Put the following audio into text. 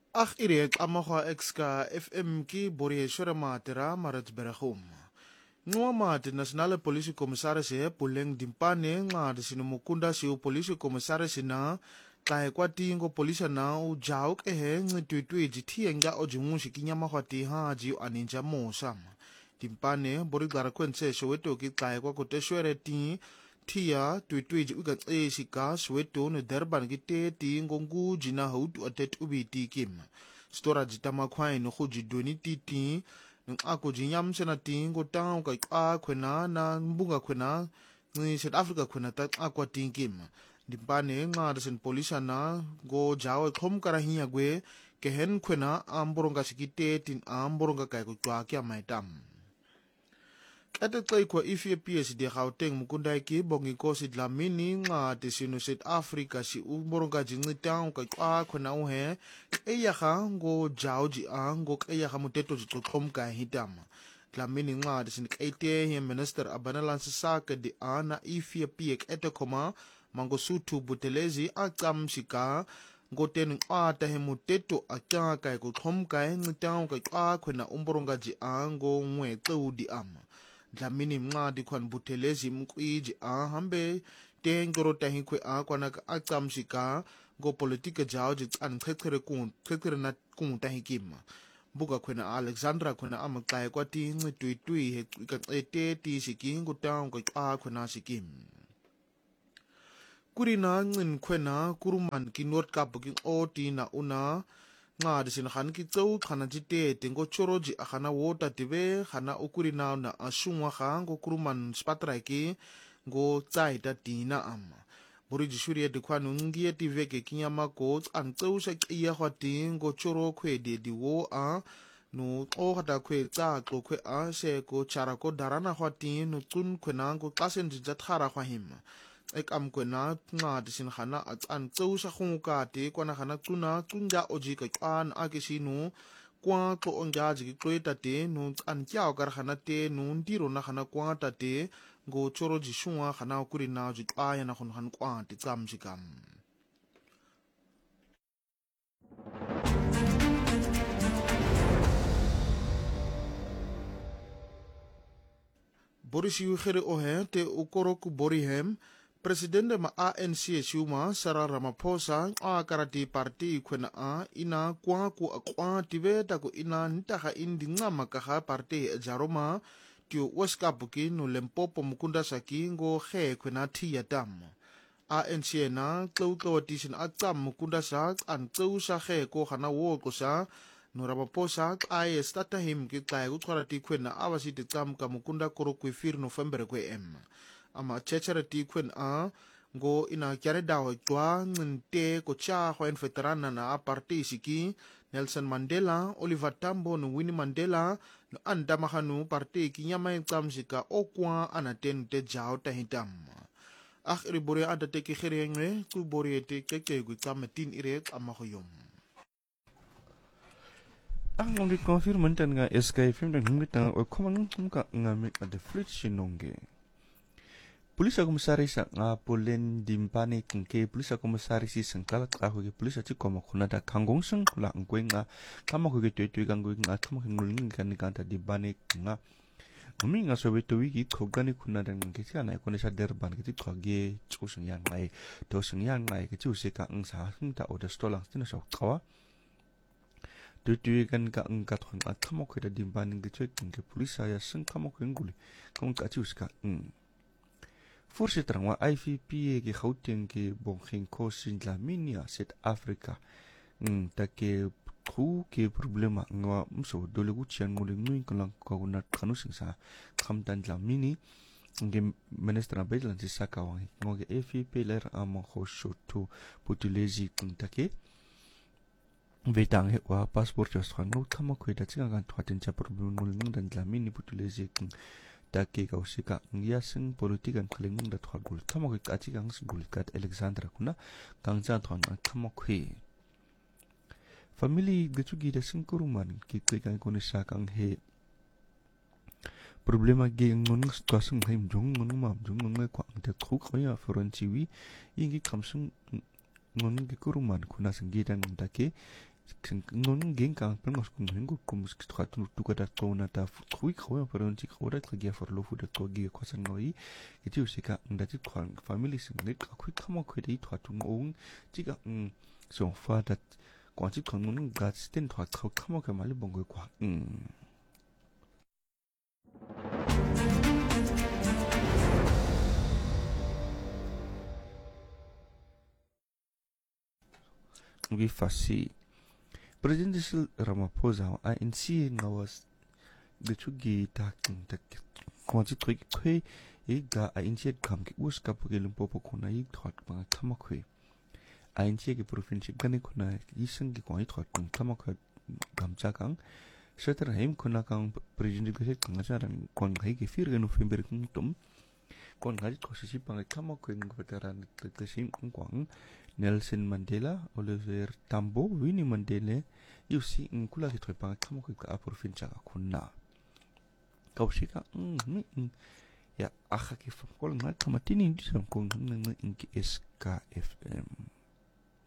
Ag irek amagwa exka FM ki borie shore matera Maritzburgum. Ngwa mat nasionale polisie commissaris he puleng dimpane ngade sinu mukunda siu polisie commissaris na kai kwati ngo polisia na u jauk he ngitwitwi jithienga ojumushi kinyama ti ha ji aninja mosam. Dimpane bori gara kwense soweto ki kai kwa koteshwere ti Tia twitwiji ugat shika sweto no derban gite ti ngongu jina hautu atet ubiti kim. Stora jitama kwai no khuji doni titi ako jinyam sena ti ngotang ka kwena na mbunga kwena ni South Africa kwena ta akwa tinkim. Dimpane nga sen polisa na go jawo khom kara hinya gwe kehen kwena amboronga sikite tin amboronga kai ko twa kya maitam. Kete tlai kwa Ethiopia si de Gauteng mukunda ki bongi ko si Dlamini nga te sino South Africa si umboronga jingitang ka kwa khona uhe eya ga ngo jauji ngo eya ga muteto jitlokom ka hitama. Dlamini nga te sin kaite he minister abanalanse sake de ana Ethiopia kete koma Mangosuthu Buthelezi akam shika ngoten ata he muteto akaka ko khom ka ngitang ka kwa khona umboronga ji ngo ngwe tudi ama. Dlamini mncadi khwan Buthelezi mkwiji hambe tengoro tahinkwe kwana acamshika ngo politika jawo jitsan chekhere na kun tahikima buka khwena Alexandra khwena amaqai kwati ncitwitwi he ete ti shiki ngutang kwa khwena shikim kurina ncin khwena kuruman ki North Cape ki oti na una nga sin khan ki tsau khana jite tengo choroji akhana wota tibe khana ukuri na ashungwa kha ngo kuruman spatra ki ngo tsai ta tina ama buri jishuri de khwanu ngie tive ke kinyama ko an tsau sha kiya khwati ngo choro khwede di wo no o khata khwe tsa tlo khwe se ko chara ko darana khwati no tsun khwena ngo qasen ji jathara khwahima ekam kwena nga disin khana an tsau sa khunga te kwana khana tuna tsunja oji ka kan akisinu kwa to onja ji kloita te no an kyao kar khana te no ndiro na khana kwa ta te go choro ji shunwa khana kuri na ji aya na khon khan kwa te tsam ji kam Boris Yugere ohe te ukoroku borihem Presidente ma ANC siuma Cyril Ramaphosa karati parti kwena ina kwa ku akwa tibeta ku ina ntaha indi ngama kaha parti jaroma tio waskapuki no Lempopo mukunda saki ngo khe kwena thiya dam ANC na tlo tisin atsam mukunda sa an tso sa khe ko hana wo ko sa no Ramaphosa ai stata him ki tla ku karati kwena awasi te tsam ka mukunda koro ku 4 November ku ama chechere ti kwen ngo ina kyare dawa twa nginte ko cha khwen veterana na parti siki Nelson Mandela, Oliver Tambo no Winnie Mandela no anda mahanu parti ki nyama sika okwa anaten te jao tahitam iri bore ada te ki kherengwe ku bore te keke ku tamatin ire amahoyom ang di confirm tan nga SKFM dan ngita o komang ka ngami ada flit sinongge Polisi komisaris nga pulen dimpane kengke polisi komisaris sengkala aku ke polisi ci koma kuna da kangong seng la ngwe nga kama ko ke tutu kangwe nga kama ngulung kan kanta dimpane nga ngami nga sobeto wiki khogani kuna da ngke ci ana ko ne sa derban ke ci khoge chu seng yang ngai to seng yang ngai ke chu se ka ang sa hing ta oda stolang tin so kawa tutu kan ka ang ka thon kama ko da dimpane ke chu ke polisi ya seng kama ko nguli kong ka chu ska Voorzitter wa IFP ke Gauteng ke bongeng ko sin Dlamini South Africa take khu ke problema nga mso dole gu chian ngule ngui kolang ko na kanusing sa khamdan Dlamini nge minister Bedlan si sakawang ngoge IFP ler am ho shotu Buthelezi take vetang he wa passport just khanu khama khoida chinga kan thwatin cha problem ngule ngdan Dlamini Buthelezi take kausika ngiasing politikan khlingmung da thwagul thamok ka chi gang sgul kat Alexandra kuna kangja thon thamok he family gichugi da singkuruman ki klikan konisa kang he problema ge ngon situasung haim jong ngon mam jong ngon kwa te khuk ya forensiwi ingi kamsung ngon ge kuruman kuna singgidan take ngon gen kang pengos kung hingo kum skhat tu ka dat ko na ta khui kho pero ti kho da tgia for lo fu da ko gi ko san noi ti usika nda ti khwan family sing ne ka khui khamo khui dei thwa tu ngong ti ka so fa dat kwa ti khon ngun ga sten thwa khamo ka mali bong ko vi fasi Presidente Ramaphosa ANC ngawas gechugi taking tak kwanti twik kwe ga ANC kam ki us ka pugilum popo kuna yi thot bang thamakwe ANC ki province gani kuna isang ki kwai thot kung thamakwe gamcha kang shetar haim kuna kang president ge kang charan kon gai ki fir ga November kung tum kon gai ko si bang thamakwe ng veteran ke sim kung kwang Nelson Mandela, Oliver Tambo, Winnie Mandela, you see in Kula Trepang Kamoka provincia kuna. Kaushika, ya, Ahaki from calling my Kamatini, some kung in SKFM.